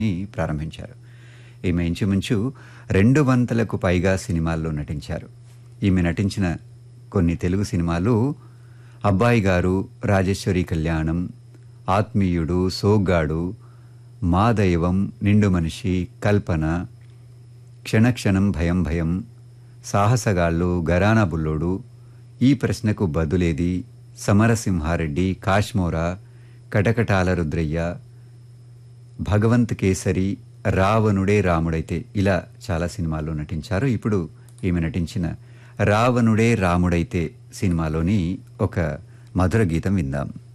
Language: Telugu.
ప్రారంభించారు. ఈమె ఇంచుమించు 200లకు పైగా సినిమాల్లో నటించారు. ఈమె నటించిన కొన్ని తెలుగు సినిమాలు 'అబ్బాయి గారు', 'రాజేశ్వరి కళ్యాణం', 'ఆత్మీయుడు', 'సోగ్గాడు', 'మా దైవం', 'నిండు మనిషి', 'కల్పన', 'క్షణక్షణం భయం భయం', 'సాహసగాళ్ళు', 'గరానా బుల్లోడు', 'ఈ ప్రశ్నకు బదులేది', 'సమరసింహారెడ్డి', 'కాశ్మోరా', 'కటకటాల రుద్రయ్య', 'భగవంత్ కేసరి', 'రావణుడే రాముడైతే' ఇలా చాలా సినిమాల్లో నటించారు. ఇప్పుడు ఈమె నటించిన 'రావణుడే రాముడైతే' సినిమాలోని ఒక మధుర గీతం విందాం.